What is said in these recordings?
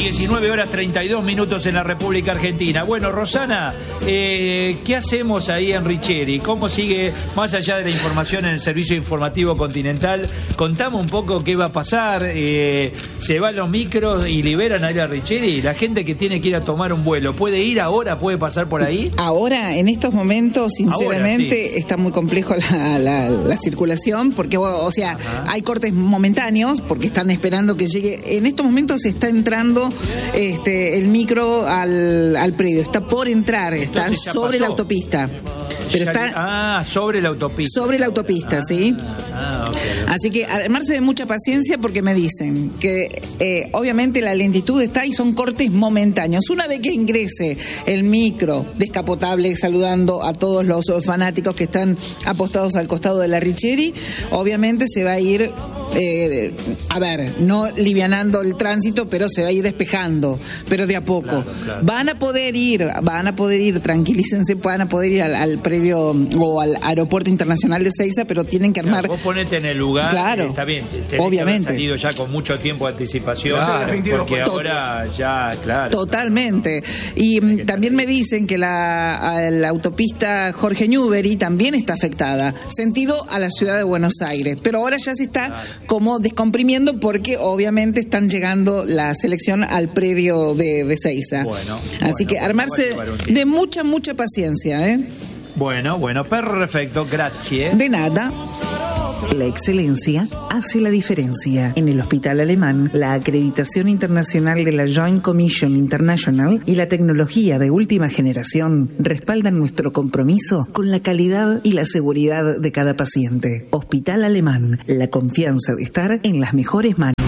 19 horas 32 minutos en la República Argentina. Bueno, Rosana, ¿qué hacemos ahí en Richeri? ¿Cómo sigue, más allá de la información en el Servicio Informativo Continental? Contame un poco qué va a pasar. ¿Se van los micros y liberan ahí a Richeri? La gente que tiene que ir a tomar un vuelo, ¿puede ir ahora? ¿Puede pasar por ahí? Ahora, en estos momentos, sinceramente, ahora, sí, está muy complejo la circulación, porque, o sea, ajá, hay cortes momentáneos, porque están esperando que llegue. En estos momentos se está entrando el micro al predio, está por entrar, está sobre la autopista. Pero está sobre la autopista. Sobre la autopista, sí. Okay. Así que armarse de mucha paciencia, porque me dicen que obviamente la lentitud está y son cortes momentáneos. Una vez que ingrese el micro descapotable saludando a todos los fanáticos que están apostados al costado de la Richeri, obviamente se va a ir, no livianando el tránsito, pero se va a ir despejando, pero de a poco. Claro. Van a poder ir, tranquilícense, van a poder ir al predio o al aeropuerto internacional de Ezeiza, pero tienen que armar. Claro, vos ponete en el lugar, claro, está bien, obviamente. Que haber salido ya con mucho tiempo de anticipación, claro, porque ahora ya, claro. Totalmente. Y también me dicen que la autopista Jorge Newbery también está afectada, sentido a la ciudad de Buenos Aires, pero ahora ya se está como descomprimiendo, porque obviamente están llegando la selección al predio de Ezeiza. Así que armarse de mucha paciencia, ¿eh? Bueno, perfecto, gracias. De nada. La excelencia hace la diferencia. En el Hospital Alemán, la acreditación internacional de la Joint Commission International y la tecnología de última generación respaldan nuestro compromiso con la calidad y la seguridad de cada paciente. Hospital Alemán, la confianza de estar en las mejores manos.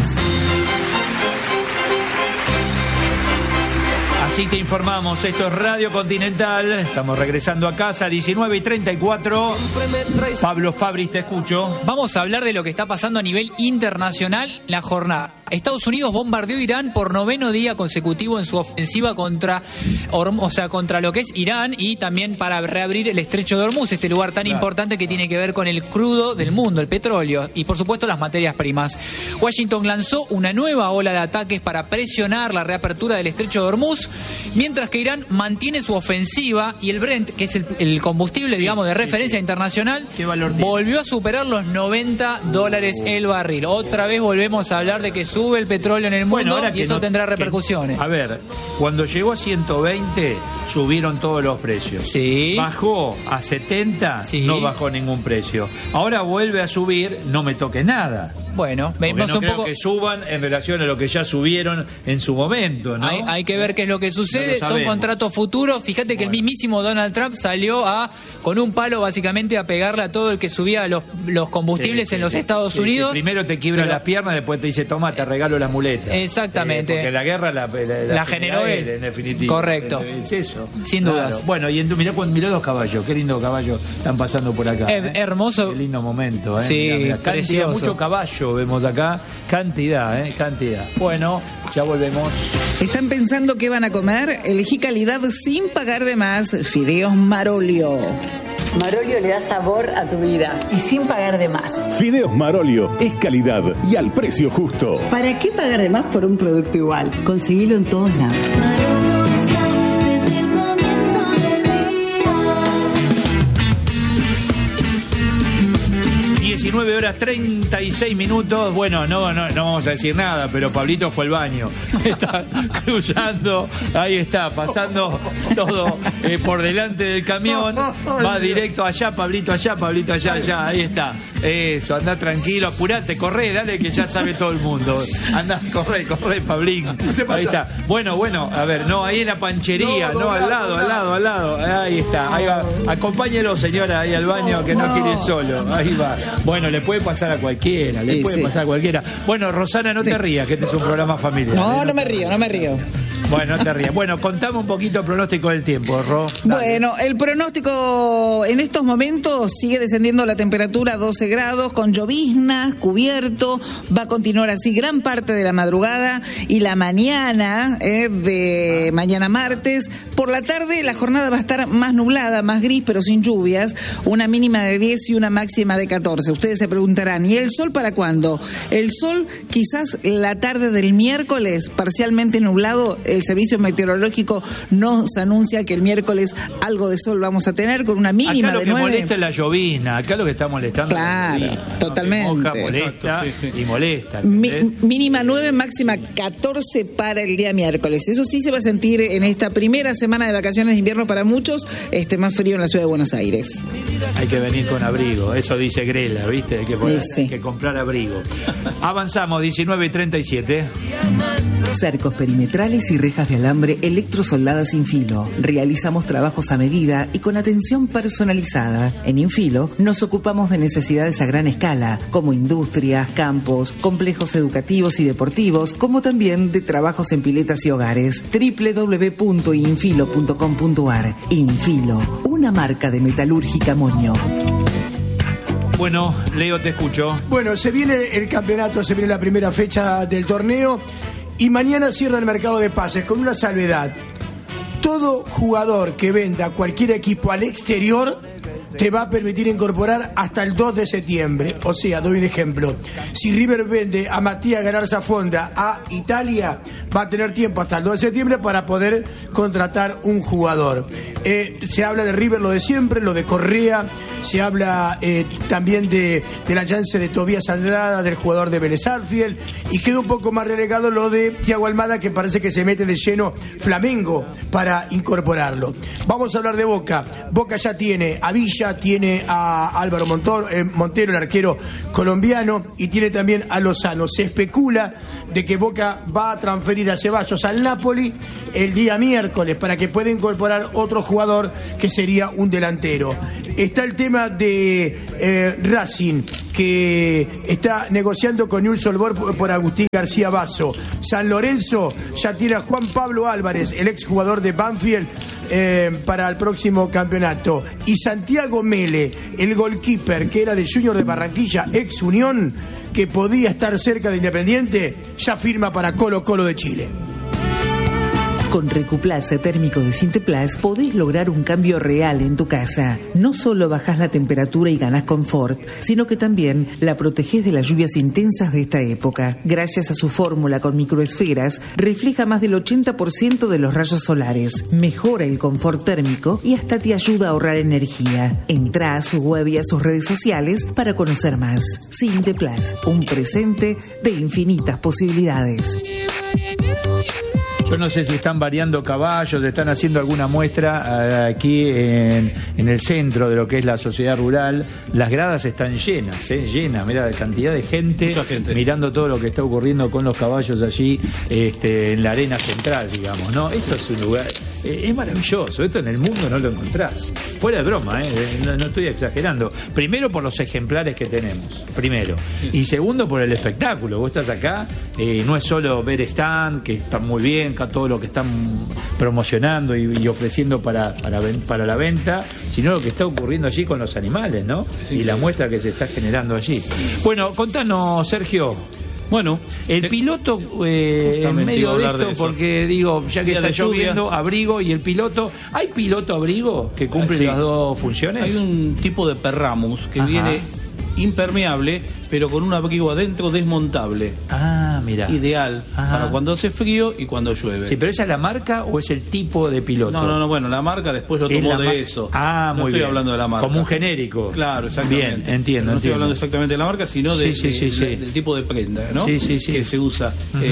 Así te informamos, esto es Radio Continental, estamos regresando a casa, 19:34. Pablo Fabris, te escucho. Vamos a hablar de lo que está pasando a nivel internacional la jornada. Estados Unidos bombardeó Irán por 9º día consecutivo en su ofensiva contra lo que es Irán, y también para reabrir el estrecho de Hormuz, este lugar tan importante que tiene que ver con el crudo del mundo, el petróleo y por supuesto las materias primas. Washington lanzó una nueva ola de ataques para presionar la reapertura del estrecho de Hormuz, mientras que Irán mantiene su ofensiva, y el Brent, que es el combustible, digamos, de referencia internacional, volvió a superar los $90 el barril. Otra vez volvemos a hablar de que sube el petróleo en el mundo, y eso tendrá repercusiones. Cuando llegó a 120 subieron todos los precios. Sí. Bajó a 70, no bajó ningún precio. Ahora vuelve a subir, no me toque nada. Bueno, vemos un poco que suban en relación a lo que ya subieron en su momento, ¿no? Hay que ver qué es lo que sucede, son contratos futuros. Fíjate que el mismísimo Donald Trump salió con un palo básicamente a pegarle a todo el que subía los combustibles en los Estados Unidos. Primero te quiebra las piernas, después te dice, toma, te regalo la muleta. Exactamente. Porque la guerra la generó él, en definitiva. Correcto. Es eso. Sin dudas. Bueno, y mirá los caballos, qué lindo caballo están pasando por acá. Hermoso. Qué lindo momento, Sí, mirá, precioso. Mucho caballo vemos acá, cantidad. Bueno, ya volvemos. ¿Están pensando qué van a comer? Elegí calidad sin pagar de más. Fideos Marolio. Marolio le da sabor a tu vida y sin pagar de más. Fideos Marolio es calidad y al precio justo. ¿Para qué pagar de más por un producto igual? Conseguilo en todos lados. 19 horas 36 minutos. Bueno, no vamos a decir nada, pero Pablito fue al baño. Está cruzando, ahí está, pasando todo por delante del camión. Va directo allá, Pablito allá, ahí está. Eso, anda tranquilo, apurate, corre, dale, que ya sabe todo el mundo. Anda, corre, Pablín. Ahí está. Bueno, a ver, ahí en la panchería, al lado. Ahí está, ahí va. Acompáñelo, señora, ahí al baño, que no quiere ir solo. Ahí va. Bueno, le puede pasar a cualquiera, pasar a cualquiera. Bueno, Rosana, no te rías, que este es un programa familiar. No me río. Bueno, no te rías. Bueno, contame un poquito el pronóstico del tiempo, Ro. Dale. Bueno, el pronóstico en estos momentos sigue descendiendo la temperatura a 12 grados, con lloviznas, cubierto, va a continuar así gran parte de la madrugada y la mañana de mañana martes. Por la tarde la jornada va a estar más nublada, más gris, pero sin lluvias, una mínima de 10 y una máxima de 14. Ustedes se preguntarán, ¿y el sol para cuándo? El sol quizás la tarde del miércoles, parcialmente nublado. El servicio meteorológico nos anuncia que el miércoles algo de sol vamos a tener con una mínima de 9. Acá lo que molesta es la llovizna, acá lo que está molestando claro, es la llovizna, totalmente. Moja, molesta. Exacto, sí. Y molesta. Mínima 9, máxima 14 para el día miércoles. Eso sí se va a sentir en esta primera semana de vacaciones de invierno para muchos, más frío en la ciudad de Buenos Aires. Hay que venir con abrigo, eso dice Grela, ¿viste? Hay que comprar abrigo. Avanzamos, 19:37. Cercos perimetrales y rejas de alambre electrosoldadas Infilo. Realizamos trabajos a medida y con atención personalizada. En Infilo nos ocupamos de necesidades a gran escala, como industrias, campos, complejos educativos y deportivos, como también de trabajos en piletas y hogares. www.infilo.com.ar. Infilo, una marca de metalúrgica Moño. Bueno, Leo, te escucho. Bueno, se viene el campeonato, se viene la primera fecha del torneo y mañana cierra el mercado de pases con una salvedad. Todo jugador que venda cualquier equipo al exterior te va a permitir incorporar hasta el 2 de septiembre. O sea, doy un ejemplo. Si River vende a Matías Galarza Fonda a Italia, va a tener tiempo hasta el 2 de septiembre para poder contratar un jugador. Se habla de River lo de siempre, lo de Correa. Se habla también de la chance de Tobías Andrada, del jugador de Vélez Sarsfield, y queda un poco más relegado lo de Thiago Almada, que parece que se mete de lleno Flamengo para incorporarlo. Vamos a hablar de Boca. Boca ya tiene a Villa, tiene a Álvaro Montero, el arquero colombiano, y tiene también a Lozano. Se especula de que Boca va a transferir a Ceballos al Napoli el día miércoles para que pueda incorporar otro jugador que sería un delantero. Está el tema de Racing, que está negociando con Newell's Old Boys por Agustín García Basso. San Lorenzo ya tiene a Juan Pablo Álvarez, el exjugador de Banfield, para el próximo campeonato. Y Santiago Mele, el goalkeeper que era de Junior de Barranquilla, ex Unión, que podía estar cerca de Independiente, ya firma para Colo Colo de Chile. Con Recuplace térmico de Sinteplas podés lograr un cambio real en tu casa. No solo bajás la temperatura y ganás confort, sino que también la protegés de las lluvias intensas de esta época. Gracias a su fórmula con microesferas, refleja más del 80% de los rayos solares, mejora el confort térmico y hasta te ayuda a ahorrar energía. Entrá a su web y a sus redes sociales para conocer más. Sinteplas, un presente de infinitas posibilidades. Yo no sé si están variando caballos, están haciendo alguna muestra aquí en el centro de lo que es la sociedad rural. Las gradas están llenas, llenas. Mirá la cantidad de gente, mirando todo lo que está ocurriendo con los caballos allí en la arena central, digamos, ¿no? Esto es un lugar... Es maravilloso, esto en el mundo no lo encontrás. Fuera de broma, no estoy exagerando. Primero por los ejemplares que tenemos, primero. Y segundo por el espectáculo. Vos estás acá, no es solo ver stand, que está muy bien, todo lo que están promocionando y ofreciendo para la venta, sino lo que está ocurriendo allí con los animales, ¿no? Y la muestra que se está generando allí. Bueno, contanos, Sergio. Bueno, el piloto en medio de esto, porque digo, ya que está lloviendo, abrigo y el piloto, ¿hay piloto abrigo que cumple las dos funciones? Hay un tipo de Perramus que viene impermeable, pero con un abrigo adentro desmontable. Ah, mira. Ideal para cuando hace frío y cuando llueve. Sí, pero ¿esa es la marca o es el tipo de piloto? No, bueno, la marca después lo tomó de eso. Ah, muy bien. No estoy hablando de la marca. Como un genérico. Claro, exactamente. Bien, entiendo. No estoy hablando exactamente de la marca, sino del tipo de prenda, ¿no? Sí. Que se usa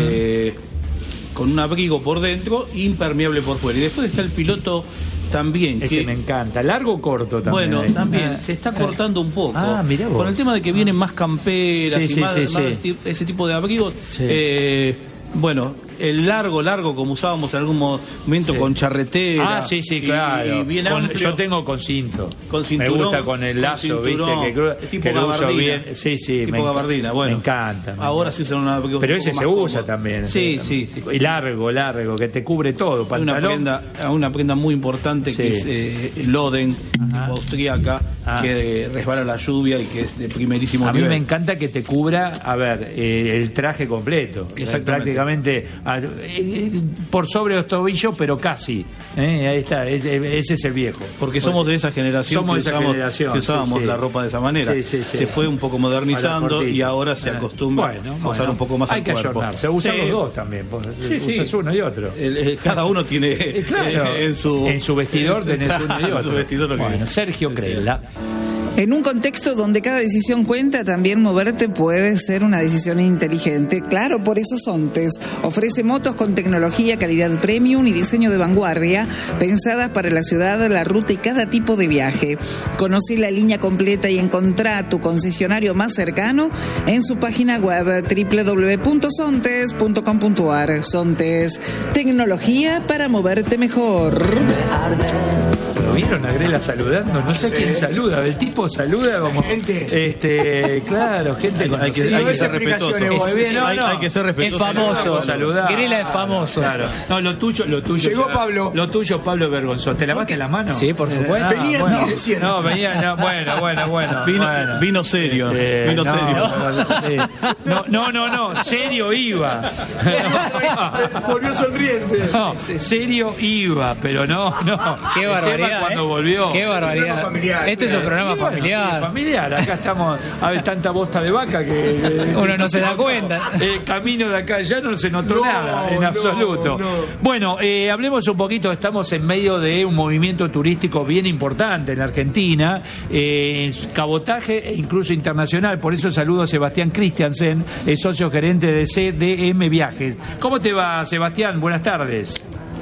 con un abrigo por dentro, impermeable por fuera. Y después está el piloto también. Ese me encanta. ¿Largo o corto también? Bueno, también se está cortando un poco. Mirá vos. Con el tema de que vienen más camperas y más ese tipo de abrigos. Sí. Bueno, el largo como usábamos en algún momento con charretera. Sí, claro. Y bien amplio. Yo tengo con cinto. Con cinturón. Me gusta con el lazo, ¿viste? Tipo lo uso gabardina. bien. Sí, tipo gabardina, bueno. Me encanta. Ahora sí usan una... Pero ese se usa también. Sí. Y largo, que te cubre todo. Una prenda muy importante que es Loden, tipo austríaca, que resbala la lluvia y que es de primerísimo nivel. A mí me encanta que te cubra, el traje completo. Prácticamente por sobre los tobillos, pero casi. Ahí está, ese es el viejo. Porque somos de esa generación que usábamos la ropa de esa manera. Se fue un poco modernizando y ahora se acostumbra a usar un poco más el cuerpo. Hay que ayornarse. Usan los dos también. Usas uno y otro. Cada uno tiene en su vestidor tenés uno y otro. Bueno, Sergio Crella. En un contexto donde cada decisión cuenta, también moverte puede ser una decisión inteligente. Claro, por eso Sontes ofrece motos con tecnología, calidad premium y diseño de vanguardia, pensadas para la ciudad, la ruta y cada tipo de viaje. Conoce la línea completa y encontrá tu concesionario más cercano en su página web www.sontes.com.ar. Sontes, tecnología para moverte mejor. ¿Lo vieron a Grela saludando? No sé quién saluda. El tipo saluda como... Gente. Claro, gente con... Hay que ser respetuoso. Hay que ser respetuoso. Es famoso. Saludar. Grela es famoso. Claro. No, lo tuyo... Llegó Pablo. Lo tuyo, Pablo, es vergonzoso. ¿Te lavaste la mano? Sí, por supuesto. Venía así diciendo. No, venía... Bueno. Vino serio. No. Serio iba. Volvió sonriente. No, serio iba, pero no. Qué barbaridad. Cuando volvió. Qué barbaridad. Esto es un programa familiar. Familiar. Acá estamos, hay tanta bosta de vaca que uno no se da cuenta. El camino de acá ya no se notó nada, en absoluto. Bueno, hablemos un poquito. Estamos en medio de un movimiento turístico bien importante en Argentina, cabotaje e incluso internacional. Por eso saludo a Sebastián Christiansen, es socio gerente de CDM Viajes. ¿Cómo te va, Sebastián? Buenas tardes.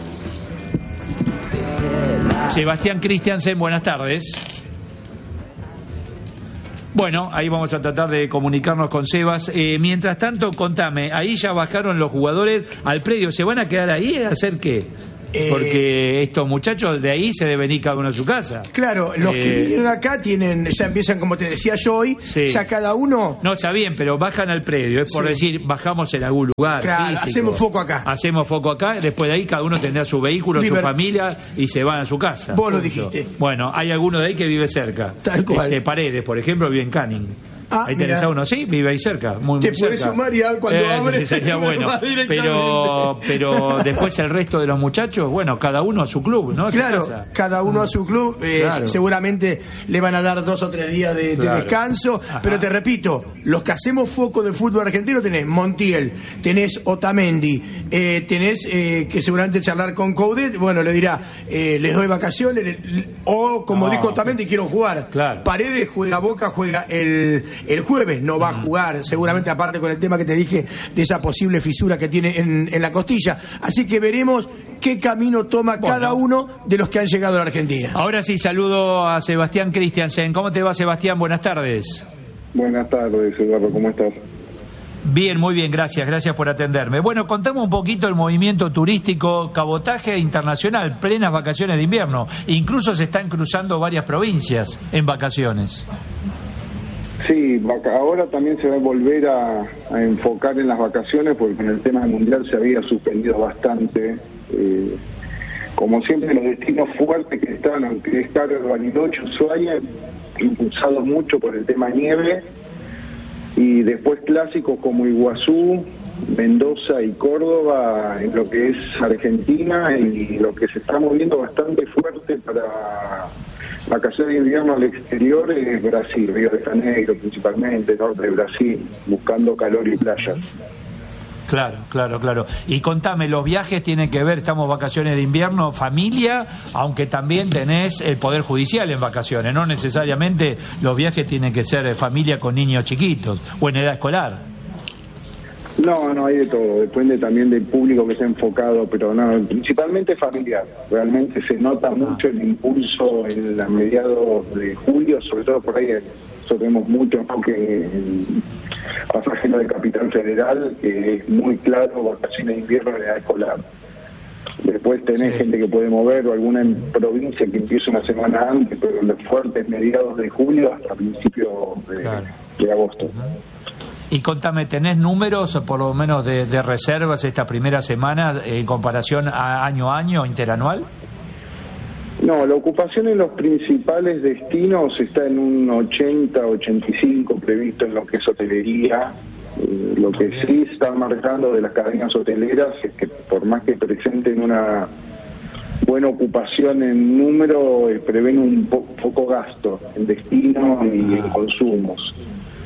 Sebastián Christiansen, buenas tardes. Bueno, ahí vamos a tratar de comunicarnos con Sebas. Mientras tanto, contame, ahí ya bajaron los jugadores al predio. ¿Se van a quedar ahí a hacer qué? Porque estos muchachos de ahí se deben ir cada uno a su casa. Claro, los que vinieron acá ya empiezan, como te decía yo hoy, ya cada uno... No, está bien, pero bajan al predio, es por decir, bajamos en algún lugar claro, físico. Hacemos foco acá, después de ahí cada uno tendrá su vehículo, su familia y se van a su casa. Vos lo dijiste. Bueno, hay alguno de ahí que vive cerca. Tal cual. Paredes, por ejemplo, vive en Canning. Ahí tenés a uno, sí, vive ahí cerca, muy te cerca. Puedes sumar ya cuando abre. Sería bueno. Pero después el resto de los muchachos, bueno, cada uno a su club, ¿no? Claro, cada uno a su club. Claro. Seguramente le van a dar 2 o 3 días de descanso. Ajá. Pero te repito, los que hacemos foco del fútbol argentino tenés Montiel, tenés Otamendi, tenés que seguramente charlar con Coudet. Bueno, le dirá, les doy vacaciones, o como dijo Otamendi, quiero jugar. Claro. Paredes juega Boca, juega el jueves, no va a jugar, seguramente, aparte con el tema que te dije de esa posible fisura que tiene en la costilla. Así que veremos qué camino toma cada uno de los que han llegado a la Argentina. Ahora sí, saludo a Sebastián Christiansen. ¿Cómo te va, Sebastián? Buenas tardes. Buenas tardes, Eduardo, ¿cómo estás? Bien, muy bien, gracias por atenderme. Bueno, contame un poquito el movimiento turístico, cabotaje internacional, plenas vacaciones de invierno. Incluso se están cruzando varias provincias en vacaciones. Sí, ahora también se va a volver a enfocar en las vacaciones porque con el tema del Mundial se había suspendido bastante. Como siempre, los destinos fuertes que están, aunque es Carlos, Bariloche, Ushuaia, impulsados mucho por el tema nieve, y después clásicos como Iguazú, Mendoza y Córdoba en lo que es Argentina, y lo que se está moviendo bastante fuerte para vacaciones de invierno al exterior es Brasil, Río de Janeiro principalmente, norte de Brasil, buscando calor y playas. Claro. Y contame, los viajes tienen que ver, estamos vacaciones de invierno, familia, aunque también tenés el Poder Judicial en vacaciones, no necesariamente los viajes tienen que ser familia con niños chiquitos o en edad escolar. No, hay de todo, depende también del público que esté enfocado, pero no, principalmente familiar. Realmente se nota mucho el impulso en los mediados de julio, sobre todo por ahí nosotros tenemos mucho enfoque pasajero de Capital Federal, que es muy claro, vacaciones de invierno en edad escolar. Después tenés gente que puede mover, o alguna en provincia que empieza una semana antes, pero los fuertes mediados de julio hasta principios de agosto. Y contame, ¿tenés números por lo menos de reservas esta primera semana en comparación a año interanual? No, la ocupación en los principales destinos está en un 80-85 previsto en lo que es hotelería. Lo que sí está marcando de las cadenas hoteleras es que por más que presenten una buena ocupación en número, prevén un poco gasto en destino y en consumos.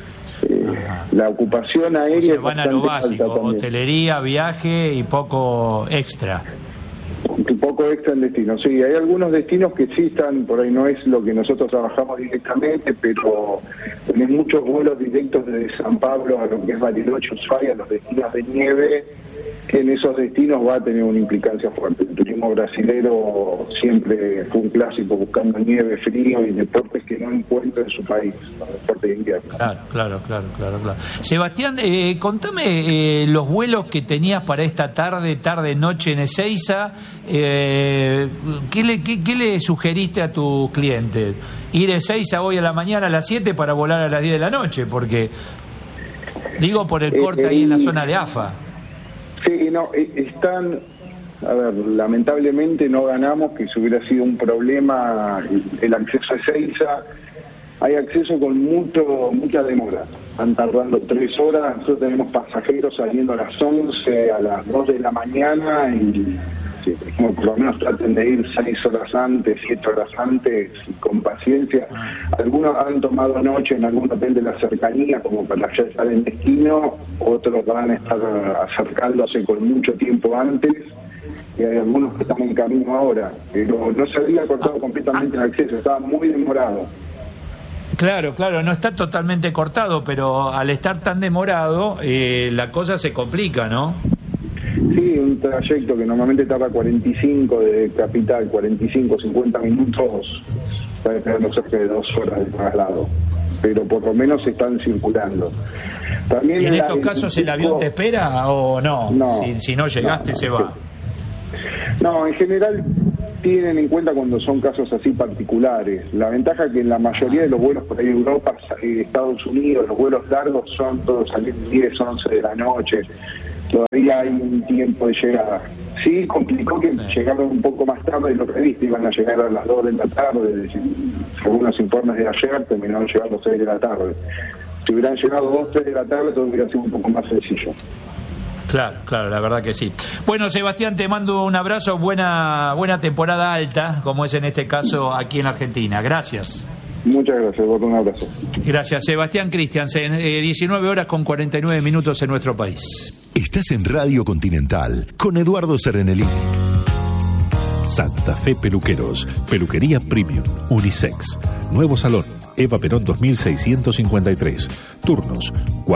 La ocupación aérea es van a lo básico, hotelería, viaje y poco extra. Poco extra en destino, sí, hay algunos destinos que sí están, por ahí no es lo que nosotros trabajamos directamente, pero tenés muchos vuelos directos desde San Pablo a lo que es Bariloche, Ushuaia, a los destinos de nieve, que en esos destinos va a tener una implicancia fuerte. El turismo brasilero siempre fue un clásico buscando nieve, frío y deportes que no encuentra en su país, los deportes de invierno. Claro. Sebastián, contame los vuelos que tenías para esta tarde-noche en Ezeiza. ¿Qué le sugeriste a tu cliente? Ir a Ezeiza hoy a la mañana a las 7 para volar a las 10 de la noche, porque digo por el corte ahí en la zona de AFA. Sí, no, están, a ver, lamentablemente no ganamos, que si hubiera sido un problema el acceso a Ezeiza. Hay acceso con mucha demora, están tardando 3 horas, nosotros tenemos pasajeros saliendo a las 11, a las 2 de la mañana y sí, por lo menos traten de ir 6 horas antes, 7 horas antes, con paciencia. Algunos han tomado noche en algún hotel de la cercanía como para ya estar en destino, otros van a estar acercándose con mucho tiempo antes, y hay algunos que están en camino ahora, pero no se había cortado completamente el acceso, estaba muy demorado. Claro, no está totalmente cortado, pero al estar tan demorado, la cosa se complica, ¿no? Sí, un trayecto que normalmente tarda 45 de Capital, 45, 50 minutos, está esperando cerca de 2 horas de traslado, pero por lo menos están circulando. También ¿Y en estos casos el avión te espera o no? Si no llegaste, se va. No, en general tienen en cuenta cuando son casos así particulares. La ventaja es que en la mayoría de los vuelos por ahí en Europa, Estados Unidos, los vuelos largos son todos saliendo 10, 11 de la noche. Todavía hay un tiempo de llegada. Sí, complicó que llegaron un poco más tarde de lo previsto, iban a llegar a las 2 de la tarde, según los informes de ayer, terminaron llegando a las 6 de la tarde. Si hubieran llegado 2, 3 de la tarde, todo hubiera sido un poco más sencillo. Claro, la verdad que sí. Bueno, Sebastián, te mando un abrazo, buena temporada alta, como es en este caso aquí en Argentina. Gracias. Muchas gracias, un abrazo. Gracias, Sebastián Christiansen. 19 horas con 49 minutos en nuestro país. Estás en Radio Continental con Eduardo Serenelli. Santa Fe Peluqueros, peluquería premium, unisex, nuevo salón, Eva Perón 2653, turnos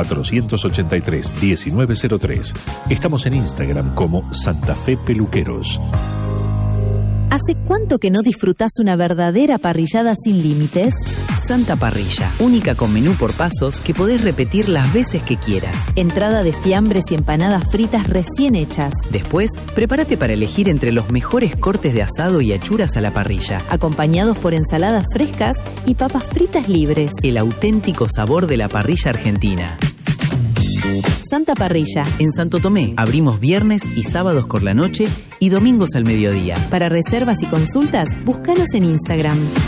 483-1903. Estamos en Instagram como Santa Fe Peluqueros. ¿Hace cuánto que no disfrutás una verdadera parrillada sin límites? Santa Parrilla, única con menú por pasos que podés repetir las veces que quieras. Entrada de fiambres y empanadas fritas recién hechas. Después, prepárate para elegir entre los mejores cortes de asado y achuras a la parrilla, acompañados por ensaladas frescas y papas fritas libres. El auténtico sabor de la parrilla argentina. Santa Parrilla. En Santo Tomé abrimos viernes y sábados por la noche y domingos al mediodía. Para reservas y consultas, búscanos en Instagram.